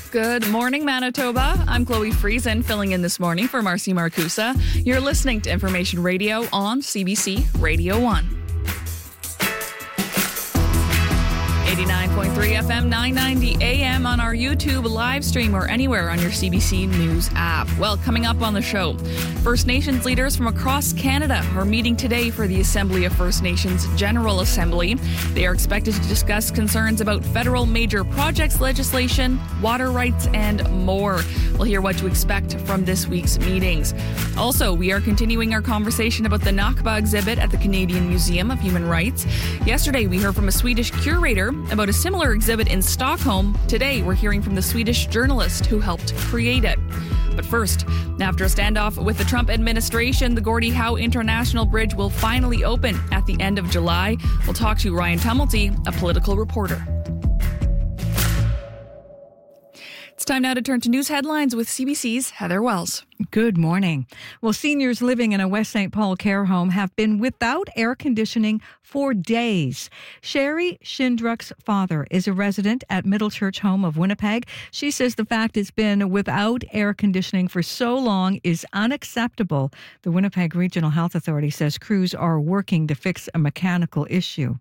Good morning, Manitoba. I'm Chloe Friesen, filling in this morning for Marcy Marcusa. You're listening to Information Radio on CBC Radio 1. 89.3 FM, 990 AM on our YouTube live stream or anywhere on your CBC News app. Well, coming up on the show, First Nations leaders from across Canada are meeting today for the Assembly of First Nations General Assembly. They are expected to discuss concerns about federal major projects legislation, water rights, and more. We'll hear what to expect from this week's meetings. Also, we are continuing our conversation about the Nakba exhibit at the Canadian Museum of Human Rights. Yesterday, we heard from a Swedish curator about a similar exhibit in Stockholm. Today, we're hearing from the Swedish journalist who helped create it. But first, after a standoff with the Trump administration, the Gordie Howe International Bridge will finally open at the end of July. We'll talk to Ryan Tumulty, a political reporter. It's time now to turn to news headlines with CBC's Heather Wells. Good morning. Well, seniors living in a West St. Paul care home have been without air conditioning for days. Sherry Schindruck's father is a resident at Middle Church Home of Winnipeg. She says the fact it's been without air conditioning for so long is unacceptable. The Winnipeg Regional Health Authority says crews are working to fix a mechanical issue.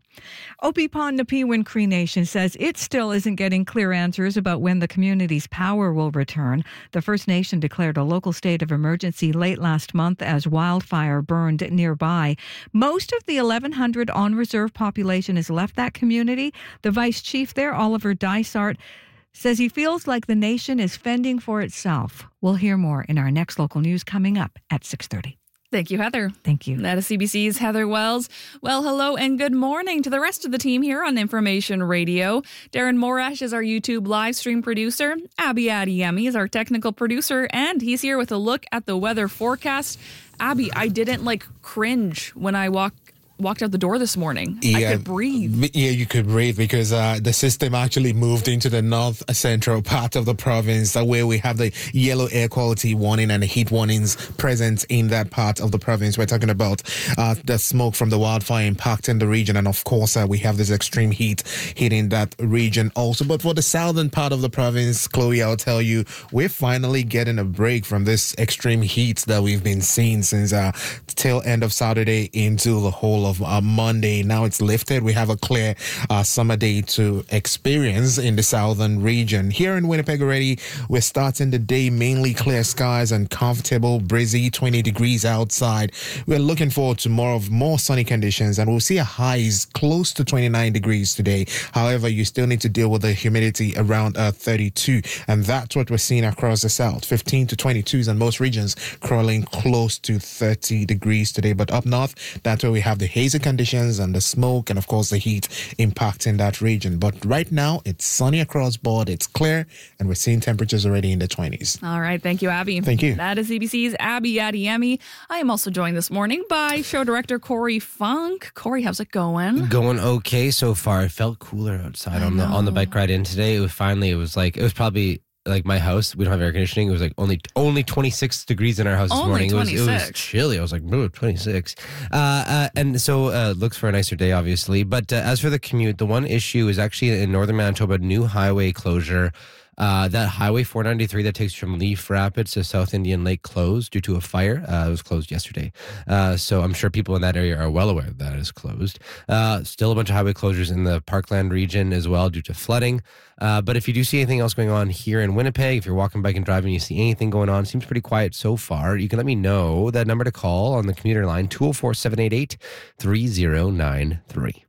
Opipon Napiwin Cree Nation says it still isn't getting clear answers about when the community's power will return. The First Nation declared a local state of emergency late last month as wildfire burned nearby. Most of the 1,100 on-reserve population has left that community. The vice chief there, Oliver Dysart, says he feels like the nation is fending for itself. We'll hear more in our next local news coming up at 6:30. Thank you, Heather. Thank you. That is CBC's Heather Wells. Well, hello and good morning to the rest of the team here on Information Radio. Darren Morash is our YouTube live stream producer. Abby Adiyemi is our technical producer, and he's here with a look at the weather forecast. Abby, I didn't cringe when I walked out the door this morning. I could breathe. Yeah, you could breathe because the system actually moved into the north central part of the province where we have the yellow air quality warning and the heat warnings present in that part of the province. We're talking about the smoke from the wildfire impacting the region. And of course, we have this extreme heat hitting that region also. But for the southern part of the province, Chloe, I'll tell you, we're finally getting a break from this extreme heat that we've been seeing since tail end of Saturday into the whole of Monday. Now it's lifted. We have a clear summer day to experience in the southern region. Here in Winnipeg already, we're starting the day mainly clear skies and comfortable, breezy, 20 degrees outside. We're looking forward to more sunny conditions, and we'll see a highs close to 29 degrees today. However, you still need to deal with the humidity around 32, and that's what we're seeing across the south. 15 to 22s in most regions, crawling close to 30 degrees today. But up north, that's where we have the hazy conditions and the smoke and of course the heat impacting that region. But right now it's sunny across board, it's clear, and we're seeing temperatures already in the 20s. All right, thank you, Abby. Thank you. That is CBC's Abby Adiyemi. I am also joined this morning by show director Corey Funk. Corey, how's it going? Going okay so far. It felt cooler outside on the bike ride in today. It was probably like my house, we don't have air conditioning. It was like only 26 degrees in our house this morning. It was chilly. I was like, 26. And so looks for a nicer day, obviously. But as for the commute, the one issue is actually in northern Manitoba, new highway closure. That Highway 493 that takes from Leaf Rapids to South Indian Lake closed due to a fire. It was closed yesterday. So I'm sure people in that area are well aware that it is closed. Still a bunch of highway closures in the Parkland region as well due to flooding. But if you do see anything else going on here in Winnipeg, if you're walking, biking, driving, you see anything going on, seems pretty quiet so far, you can let me know. That number to call on the commuter line, 204-788-3093.